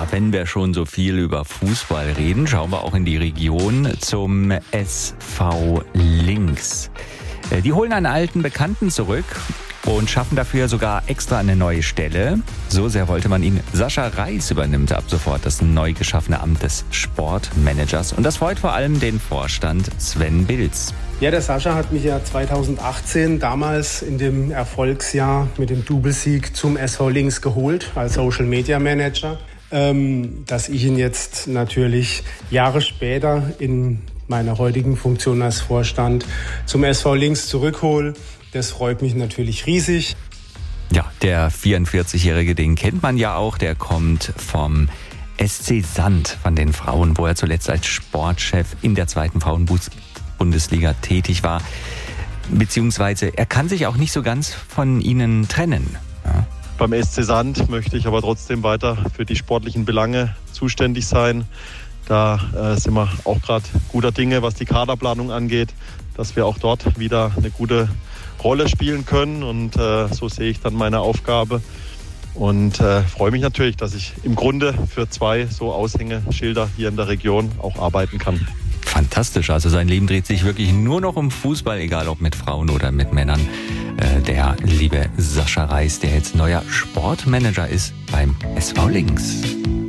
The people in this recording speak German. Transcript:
wenn wir schon so viel über Fußball reden, schauen wir auch in die Region zum SV Links. Die holen einen alten Bekannten zurück und schaffen dafür sogar extra eine neue Stelle. So sehr wollte man ihn. Sascha Reis übernimmt ab sofort das neu geschaffene Amt des Sportmanagers. Und das freut vor allem den Vorstand Sven Bilz. Ja, der Sascha hat mich ja 2018 damals in dem Erfolgsjahr mit dem Doublesieg zum SV Links geholt als Social Media Manager. Dass ich ihn jetzt natürlich Jahre später in meiner heutigen Funktion als Vorstand zum SV Links zurückhole, das freut mich natürlich riesig. Ja, der 44-Jährige, den kennt man ja auch, der kommt vom SC Sand von den Frauen, wo er zuletzt als Sportchef in der 2. Frauenbundesliga tätig war. Beziehungsweise er kann sich auch nicht so ganz von ihnen trennen. Ja. Beim SC Sand möchte ich aber trotzdem weiter für die sportlichen Belange zuständig sein. Da sind wir auch gerade guter Dinge, was die Kaderplanung angeht, dass wir auch dort wieder eine gute Rolle spielen können. Und so sehe ich dann meine Aufgabe. Und freue mich natürlich, dass ich im Grunde für 2 so Aushängeschilder hier in der Region auch arbeiten kann. Fantastisch, also sein Leben dreht sich wirklich nur noch um Fußball, egal ob mit Frauen oder mit Männern. Der liebe Sascha Reis, der jetzt neuer Sportmanager ist beim SV Links.